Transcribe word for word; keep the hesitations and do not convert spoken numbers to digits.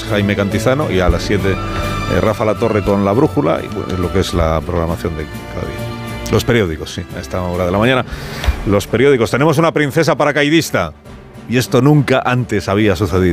Jaime Cantizano, y a las siete eh, Rafa La Torre con La Brújula, y bueno, es lo que es la programación de cada día. Los periódicos, sí, a esta hora de la mañana. Los periódicos. Tenemos una princesa paracaidista, y esto nunca antes había sucedido.